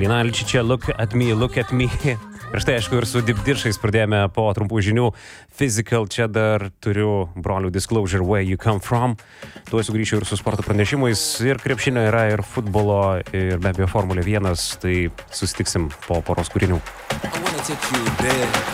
Lina Alčičia, Look at me. Prieš tai, aišku, ir su Dipdiršais pradėjome po trumpų žinių. Physical, čia dar turiu brolių Disclosure, Where You Come From. Tuo sugrįšiu ir su sporto pranešimais. Ir krepšinio yra, ir futbolo, ir be abejo Formulė 1. Tai susitiksim po poros kūrinių.